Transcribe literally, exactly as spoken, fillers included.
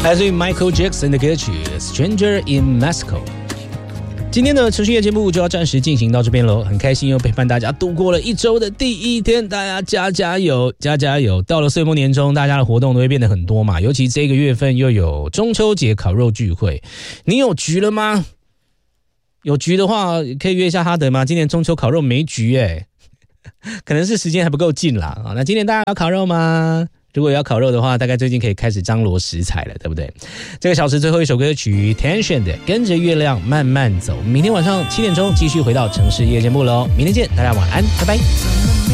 来自于 Michael Jackson 的歌曲《Stranger in Mexico》。今天的程序业节目就要暂时进行到这边喽，很开心又陪伴大家度过了一周的第一天，大家加加油，加加油！到了岁末年终，大家的活动都会变得很多嘛，尤其这个月份又有中秋节烤肉聚会，你有局了吗？有局的话，可以约一下哈德吗？今年中秋烤肉没局哎，可能是时间还不够近啦。那今年大家要烤肉吗？如果要烤肉的话，大概最近可以开始张罗食材了，对不对？这个小时最后一首歌曲 Tension 的跟着月亮慢慢走，明天晚上七点钟继续回到城市夜节目喽，明天见，大家晚安，拜拜。